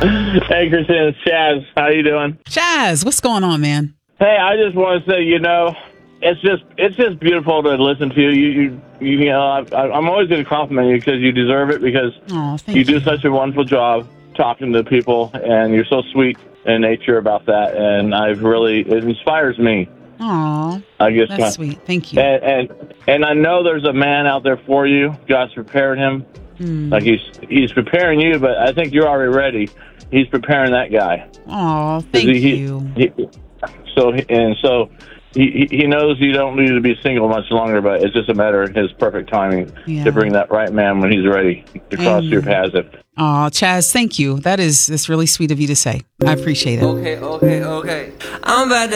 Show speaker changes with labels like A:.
A: Hey, Christina, it's Chaz. How you doing?
B: Chaz, what's going on, man?
A: Hey, I just want to say, it's just beautiful to listen to you. I'm always going to compliment you because you deserve it because
B: Oh, thank
A: you do such a wonderful job talking to people, and you're so sweet in nature about that. And it inspires me.
B: Aw,
A: I guess
B: that's sweet. Thank you.
A: And I know there's a man out there for you. God's prepared him. Like he's preparing you, but I think you're already ready. He's preparing that guy.
B: Aw, thank you.
A: He knows you don't need to be single much longer, but it's just a matter of his perfect timing to bring that right man when he's ready to cross your paths.
B: Aw, Chaz, thank you. That's really sweet of you to say. I appreciate it.
C: Okay. I'm about to